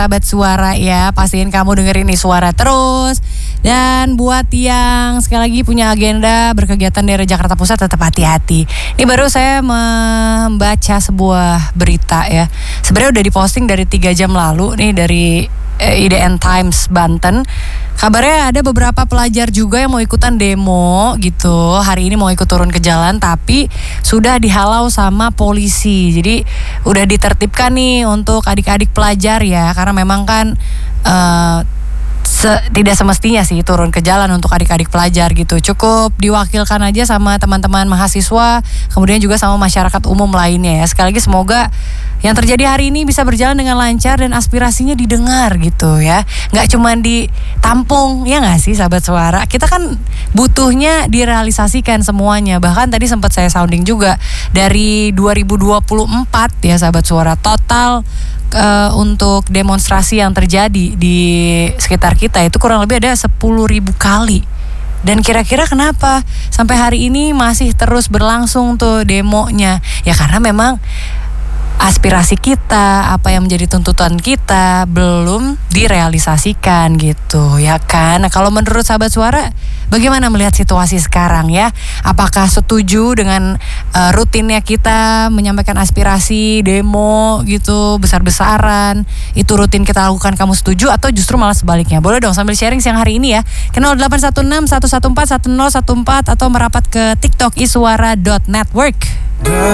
sahabat suara ya, pastiin kamu dengerin nih suara terus. Dan buat yang sekali lagi punya agenda berkegiatan daerah Jakarta Pusat, tetap hati-hati. Ini baru saya membaca sebuah berita ya. Sebenarnya udah diposting dari 3 jam lalu nih dari IDN Times Banten. Kabarnya ada beberapa pelajar juga yang mau ikutan demo gitu. Hari ini mau ikut turun ke jalan tapi sudah dihalau sama polisi. Jadi udah ditertibkan nih untuk adik-adik pelajar ya. Karena memang kan tidak semestinya sih turun ke jalan untuk adik-adik pelajar gitu. Cukup diwakilkan aja sama teman-teman mahasiswa, kemudian juga sama masyarakat umum lainnya ya. Sekali lagi semoga yang terjadi hari ini bisa berjalan dengan lancar dan aspirasinya didengar gitu ya. Nggak cuma ditampung, ya nggak sih sahabat suara? Kita kan butuhnya direalisasikan semuanya. Bahkan tadi sempat saya sounding juga dari 2024 ya sahabat suara, total untuk demonstrasi yang terjadi di sekitar kita itu kurang lebih ada 10.000 kali. Dan kira-kira kenapa sampai hari ini masih terus berlangsung tuh demonya? Ya karena memang aspirasi kita, apa yang menjadi tuntutan kita belum direalisasikan gitu ya kan. Nah kalau menurut sahabat suara, bagaimana melihat situasi sekarang ya? Apakah setuju dengan rutinnya kita menyampaikan aspirasi, demo gitu besar-besaran? Itu rutin kita lakukan, kamu setuju atau justru malah sebaliknya? Boleh dong sambil sharing siang hari ini ya. Ke 0816 114 1014 atau merapat ke TikTok isuara.network.